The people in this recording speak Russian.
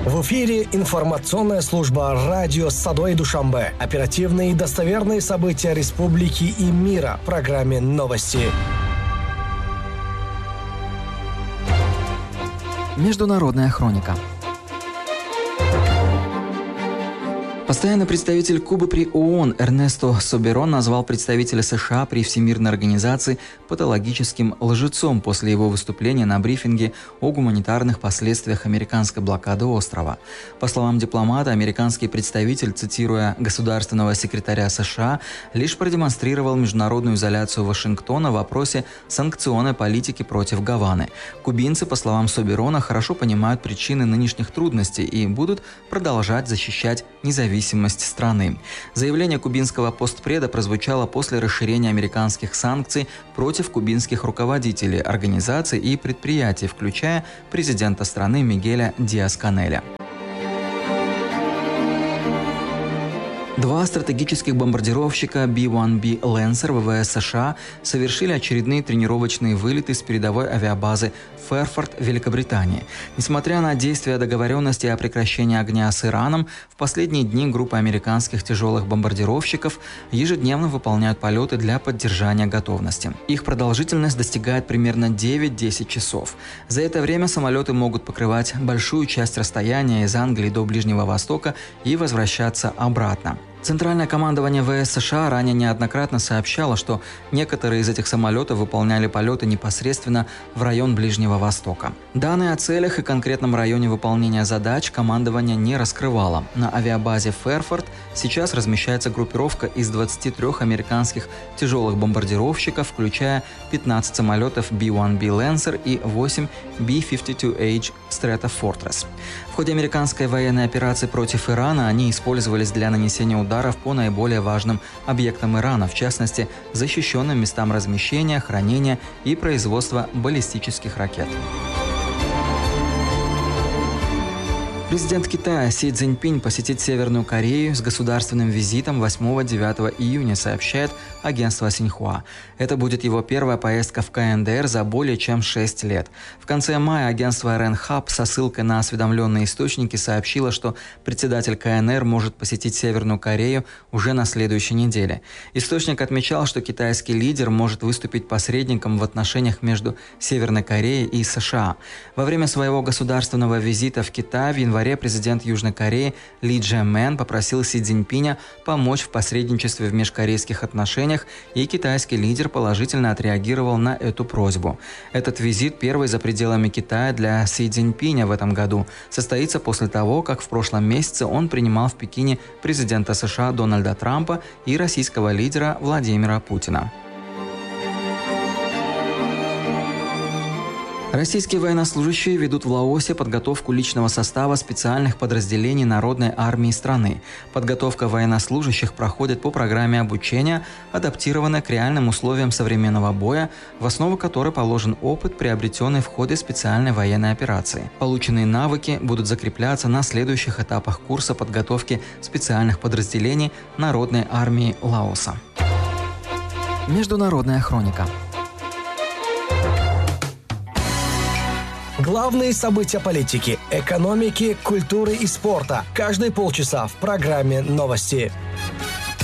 В эфире информационная служба радио Садой Душанбе. Оперативные и достоверные события республики и мира в программе «Новости». Международная хроника. Постоянный представитель Кубы при ООН Эрнесто Соберон назвал представителя США при Всемирной организации патологическим лжецом после его выступления на брифинге о гуманитарных последствиях американской блокады острова. По словам дипломата, американский представитель, цитируя государственного секретаря США, лишь продемонстрировал международную изоляцию Вашингтона в вопросе санкционной политики против Гаваны. Кубинцы, по словам Соберона, хорошо понимают причины нынешних трудностей и будут продолжать защищать независимость страны. Заявление кубинского постпреда прозвучало после расширения американских санкций против кубинских руководителей, организаций и предприятий, включая президента страны Мигеля Диас-Канеля. Два стратегических бомбардировщика B-1B Lancer ВВС США совершили очередные тренировочные вылеты с передовой авиабазы Фэрфорд, Великобритании. Несмотря на действия договоренности о прекращении огня с Ираном, в последние дни группа американских тяжелых бомбардировщиков ежедневно выполняют полеты для поддержания готовности. Их продолжительность достигает примерно 9-10 часов. За это время самолеты могут покрывать большую часть расстояния из Англии до Ближнего Востока и возвращаться обратно. Центральное командование ВС США ранее неоднократно сообщало, что некоторые из этих самолетов выполняли полеты непосредственно в район Ближнего Востока. Данные о целях и конкретном районе выполнения задач командование не раскрывало. На авиабазе Фэрфорд сейчас размещается группировка из 23 американских тяжелых бомбардировщиков, включая 15 самолетов B-1B Lancer и 8 B-52H Stratofortress. В ходе американской военной операции против Ирана они использовались для нанесения ударов по наиболее важным объектам Ирана, в частности, защищенным местам размещения, хранения и производства баллистических ракет. Президент Китая Си Цзиньпинь посетит Северную Корею с государственным визитом 8-9 июня, сообщает агентство Синьхуа. Это будет его первая поездка в КНДР за более чем 6 лет. В конце мая агентство РЕН-Хаб со ссылкой на осведомленные источники сообщило, что председатель КНР может посетить Северную Корею уже на следующей неделе. Источник отмечал, что китайский лидер может выступить посредником в отношениях между Северной Кореей и США. Во время своего государственного визита в Китай в январе президент Южной Кореи Ли Чжэ-мэн попросил Си Цзиньпиня помочь в посредничестве в межкорейских отношениях, и китайский лидер положительно отреагировал на эту просьбу. Этот визит, первый за пределами Китая для Си Цзиньпиня в этом году, состоится после того, как в прошлом месяце он принимал в Пекине президента США Дональда Трампа и российского лидера Владимира Путина. Российские военнослужащие ведут в Лаосе подготовку личного состава специальных подразделений Народной армии страны. Подготовка военнослужащих проходит по программе обучения, адаптированной к реальным условиям современного боя, в основу которой положен опыт, приобретенный в ходе специальной военной операции. Полученные навыки будут закрепляться на следующих этапах курса подготовки специальных подразделений Народной армии Лаоса. Международная хроника. Главные события политики, экономики, культуры и спорта. Каждые полчаса в программе «Новости».